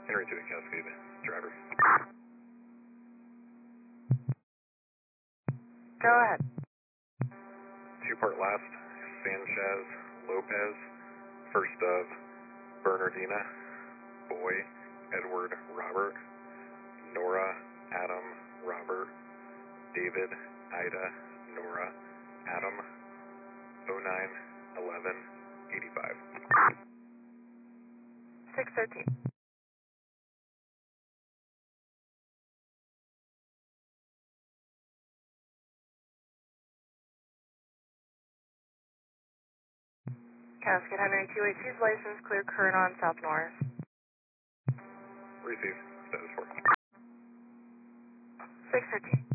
Henry to the Cascade, driver. Go ahead. 2-part last, Sanchez Lopez, first of Bernardina, Boy, Edward Robert, Nora, Adam, Robert, David, Ida, Nora, Adam, 09-11-85. 613. Cascade Henry 282's license, clear current on South Norris. Receive, status 4. 613.